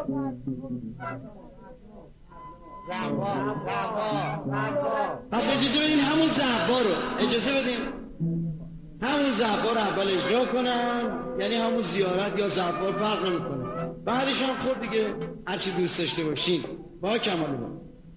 پس اجازه بدین همون زعبا رو همون زعبا رو اول اجرا کنن، یعنی همون زیارت یا زعبا فرق نمیکنه. بعدش هم خود دیگه هرچی دوست داشته باشین. با کمال.